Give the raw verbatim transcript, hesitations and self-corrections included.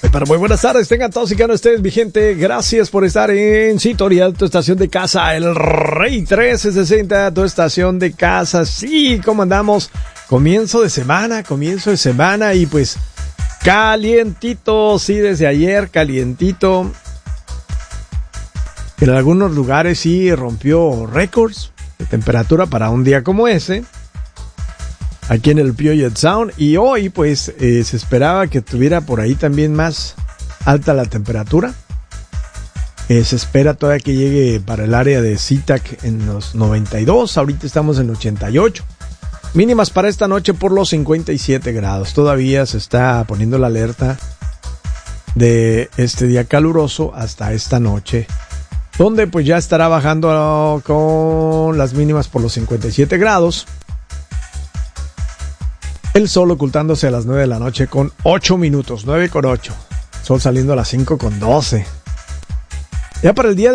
Pero muy buenas tardes, tengan todos y cada uno de ustedes, mi gente. Gracias por estar en sintonía de tu estación de casa, el Rey trece sesenta, tu estación de casa. Sí, ¿cómo andamos? Comienzo de semana, comienzo de semana y pues calientito, sí, desde ayer, calientito. En algunos lugares sí rompió récords de temperatura para un día como ese. Aquí en el Puget Sound, y hoy pues eh, se esperaba que tuviera por ahí también más alta la temperatura. Eh, se espera todavía que llegue para el área de SeaTac en los noventa y dos, ahorita estamos en ochenta y ocho. Mínimas para esta noche por los cincuenta y siete grados. Todavía se está poniendo la alerta de este día caluroso hasta esta noche, donde pues ya estará bajando con las mínimas por los cincuenta y siete grados. El sol ocultándose a las nueve de la noche con ocho minutos, nueve con ocho. Sol saliendo a las cinco con doce. Ya para el día